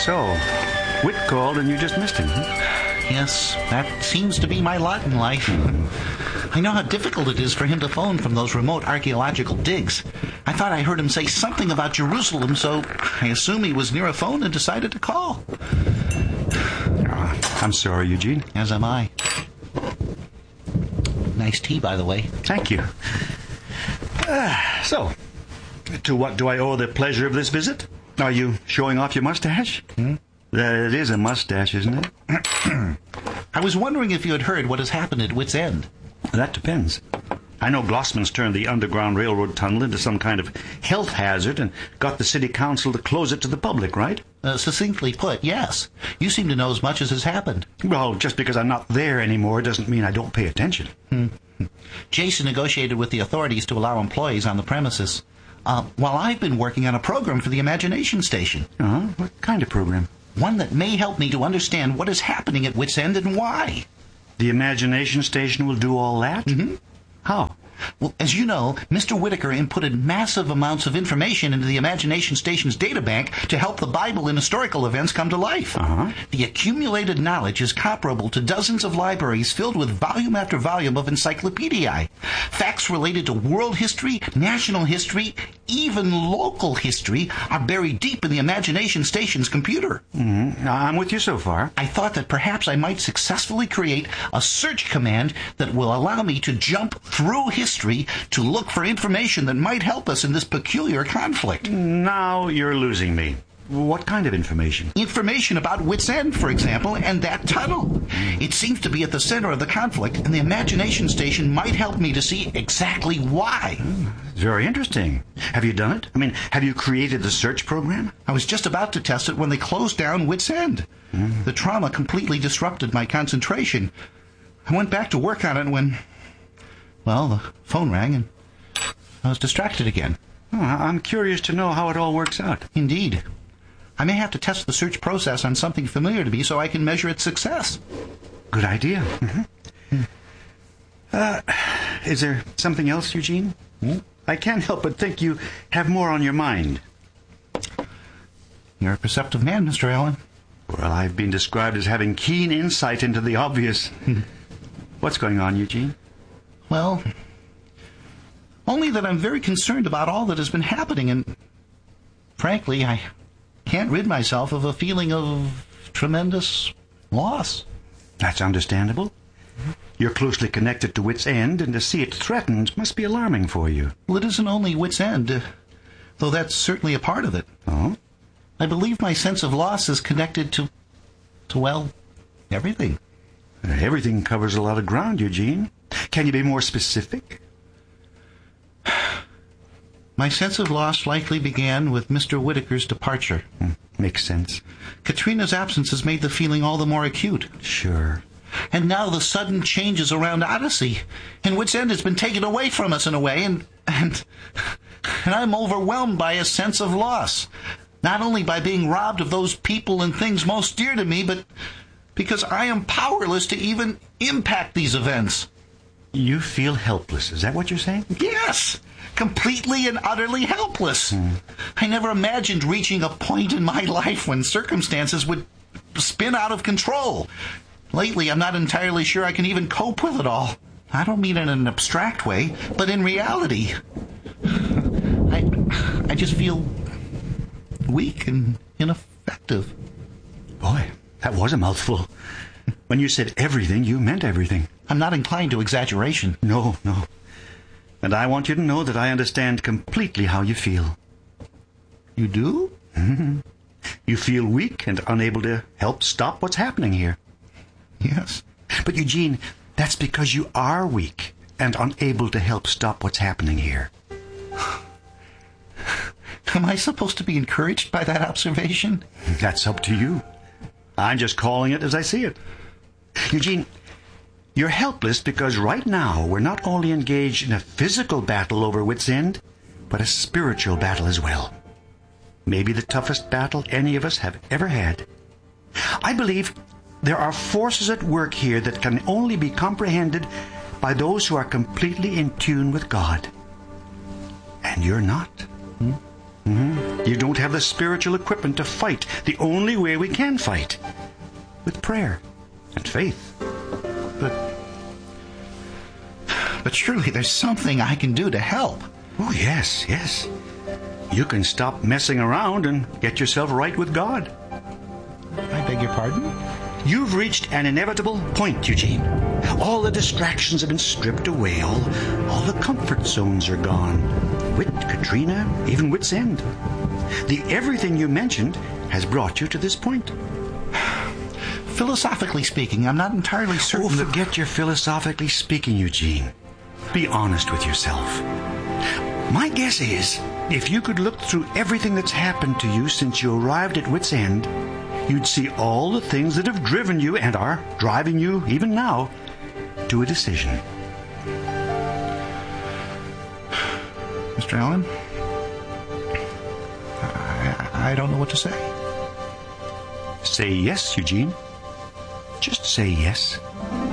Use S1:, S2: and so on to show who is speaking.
S1: So, Whit called and you just missed him, huh?
S2: Yes, that seems to be my lot in life. I know how difficult it is for him to phone from those remote archaeological digs. I thought I heard him say something about Jerusalem, so I assumed he was near a phone and decided to call.
S1: I'm sorry, Eugene.
S2: As am I. Nice tea, by the way.
S1: Thank you. So, to what do I owe the pleasure of this visit? Are you showing off your mustache? It is a mustache, isn't it?
S2: I was wondering if you had heard what has happened at Whit's End.
S1: That depends. I know Glossman's turned the Underground Railroad tunnel into some kind of health hazard and got the city council to close it to the public, right?
S2: Succinctly put, yes. You seem to know as much as has happened.
S1: Well, just because I'm not there anymore doesn't mean I don't pay attention.
S2: Jason negotiated with the authorities to allow employees on the premises, while I've been working on a program for the Imagination Station.
S1: What kind of program?
S2: One that may help me to understand what is happening at Whit's End and why.
S1: The Imagination Station will do all that?
S2: Mm-hmm.
S1: How?
S2: Well, as you know, Mr. Whitaker inputted massive amounts of information into the Imagination Station's databank to help the Bible and historical events come to life. The accumulated knowledge is comparable to dozens of libraries filled with volume after volume of encyclopediae. Facts related to world history, national history, even local history are buried deep in the Imagination Station's computer.
S1: I'm with you so far.
S2: I thought that perhaps I might successfully create a search command that will allow me to jump through history to look for information that might help us in this peculiar conflict.
S1: Now you're losing me. What kind of information?
S2: Information about Whit's End, for example, and that tunnel. It seems to be at the center of the conflict, and the Imagination Station might help me to see exactly why.
S1: Very interesting. Have you done it? I mean, have you created the search program?
S2: I was just about to test it when they closed down Whit's End. The trauma completely disrupted my concentration. I went back to work on it when, well, the phone rang and I was distracted again.
S1: I'm curious to know how it all works out.
S2: Indeed. I may have to test the search process on something familiar to me so I can measure its success.
S1: Good idea. Is there something else, Eugene? I can't help but think you have more on your mind.
S2: You're a perceptive man, Mr. Allen.
S1: Well, I've been described as having keen insight into the obvious. What's going on, Eugene?
S2: Well, only that I'm very concerned about all that has been happening, and frankly, I can't rid myself of a feeling of tremendous loss.
S1: That's understandable. You're closely connected to Whit's End, and to see it threatened must be alarming for you.
S2: Well, it isn't only Whit's End, though that's certainly a part of it.
S1: Oh?
S2: I believe my sense of loss is connected to well, everything.
S1: Everything covers a lot of ground, Eugene. Can you be more specific?
S2: My sense of loss likely began with Mr. Whitaker's departure.
S1: Makes sense.
S2: Katrina's absence has made the feeling all the more acute.
S1: Sure.
S2: And now the sudden changes around Odyssey, and Whit's End has been taken away from us in a way, and I'm overwhelmed by a sense of loss. Not only by being robbed of those people and things most dear to me, but because I am powerless to even impact these events.
S1: You feel helpless. Is that what you're saying?
S2: Yes, completely and utterly helpless. I never imagined reaching a point in my life when circumstances would spin out of control. Lately, I'm not entirely sure I can even cope with it all. I don't mean in an abstract way, but in reality. I just feel weak and ineffective.
S1: Boy, that was a mouthful. When you said everything, you meant everything.
S2: I'm not inclined to exaggeration.
S1: No. And I want you to know that I understand completely how you feel.
S2: You do?
S1: You feel weak and unable to help stop what's happening here.
S2: Yes.
S1: But Eugene, that's because you are weak and unable to help stop what's happening here.
S2: Am I supposed to be encouraged by that observation?
S1: That's up to you. I'm just calling it as I see it. Eugene, you're helpless because right now we're not only engaged in a physical battle over Whit's End, but a spiritual battle as well. Maybe the toughest battle any of us have ever had. I believe there are forces at work here that can only be comprehended by those who are completely in tune with God. And you're not. You don't have the spiritual equipment to fight the only way we can fight, with prayer and faith.
S2: But surely there's something I can do to help.
S1: Oh, yes. You can stop messing around and get yourself right with God.
S2: I beg your pardon?
S1: You've reached an inevitable point, Eugene. All the distractions have been stripped away. All the comfort zones are gone. Wit, Katrina, even wit's end. The everything you mentioned has brought you to this point.
S2: Philosophically speaking, I'm not entirely certain.
S1: Oh, forget your philosophically speaking, Eugene. Be honest with yourself. My guess is, if you could look through everything that's happened to you since you arrived at wit's end, you'd see all the things that have driven you and are driving you, even now, to a decision.
S2: Mr. Allen, I don't know what to say.
S1: Say yes, Eugene. Just say yes.